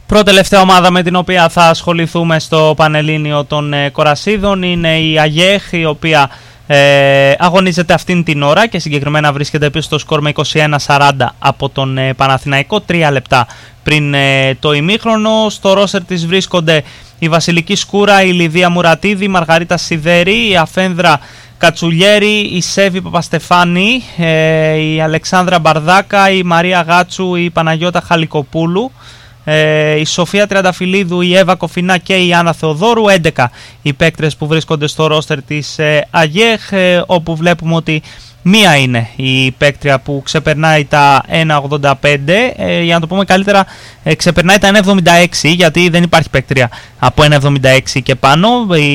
Πρώτη-τελευταία ομάδα με την οποία θα ασχοληθούμε στο Πανελλήνιο των Κορασίδων είναι η ΑΓΕΧ, η οποία αγωνίζεται αυτήν την ώρα και συγκεκριμένα βρίσκεται πίσω στο σκορ με 21-40 από τον Παναθηναϊκό, 3 λεπτά πριν το ημίχρονο. Στο ρόστερ της βρίσκονται η Βασιλική Σκούρα, η Λιδία Μουρατίδη, η Μαργαρίτα Σιδέρη, η Αφένδρα Κατσουλιέρη, η Σέβη Παπαστεφάνη, η Αλεξάνδρα Μπαρδάκα, η Μαρία Γάτσου, η Παναγιώτα Χαλικοπούλου, η Σοφία Τριανταφυλλίδου, η Εύα Κοφινά και η Άννα Θεοδόρου. 11 οι παίκτρες που βρίσκονται στο ρόστερ της ΑΓΕΧ, όπου βλέπουμε ότι μία είναι η παίκτρια που ξεπερνάει τα 1,85, για να το πούμε καλύτερα, ξεπερνάει τα 1,76, γιατί δεν υπάρχει παίκτρια από 1,76 και πάνω.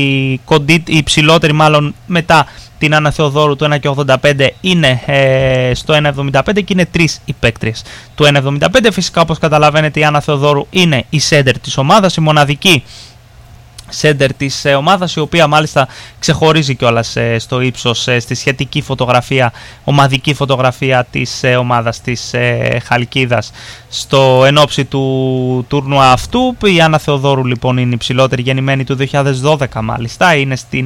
Η υψηλότερη μάλλον μετά την Άννα Θεοδόρου του 1,85 είναι στο 1,75 και είναι 3 οι παίκτριες του 1,75. Φυσικά, όπως καταλαβαίνετε, η Άννα Θεοδόρου είναι η σέντερ της ομάδας, η μοναδική σέντερ της ομάδας, η οποία μάλιστα ξεχωρίζει κιόλας στο ύψος στη σχετική φωτογραφία, ομαδική φωτογραφία της ομάδας της Χαλκίδας στο ενόψει του τουρνουά αυτού. Η Άννα Θεοδόρου λοιπόν είναι υψηλότερη, γεννημένη του 2012 μάλιστα, είναι στην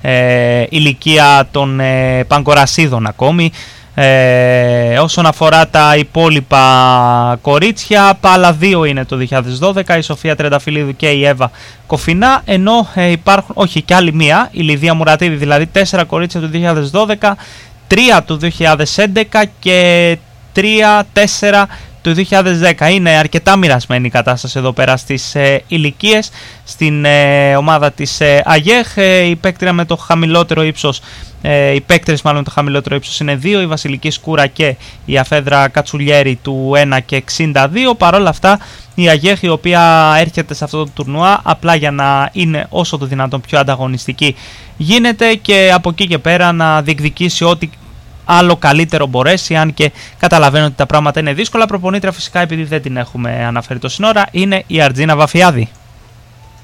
ηλικία των Πανκορασίδων ακόμη. Όσον αφορά τα υπόλοιπα κορίτσια, άλλα δύο είναι το 2012, η Σοφία Τριανταφυλλίδου και η Εύα Κοφινά, ενώ υπάρχουν, όχι, και άλλη μία, η Λιδία Μουρατίδη, δηλαδή 4 κορίτσια του 2012, 3 του 2011 και 3-4 του 2010. Είναι αρκετά μοιρασμένη η κατάσταση εδώ πέρα στις ηλικίες. Στην ομάδα της ΑΓΕΧ η παίκτρια με το χαμηλότερο ύψος, οι παίκτρες μάλλον το χαμηλότερο ύψος είναι 2, η Βασιλική Σκούρα και η Αφέδρα Κατσουλιέρη του 1,62. Παρόλα αυτά η ΑΓΕΧ, η οποία έρχεται σε αυτό το τουρνουά απλά για να είναι όσο το δυνατόν πιο ανταγωνιστική γίνεται και από εκεί και πέρα να διεκδικήσει ό,τι άλλο καλύτερο μπορέσει, αν και καταλαβαίνω ότι τα πράγματα είναι δύσκολα. Προπονήτρια φυσικά, επειδή δεν την έχουμε αναφέρει τόση ώρα, είναι η Αρτζίνα Βαφιάδη.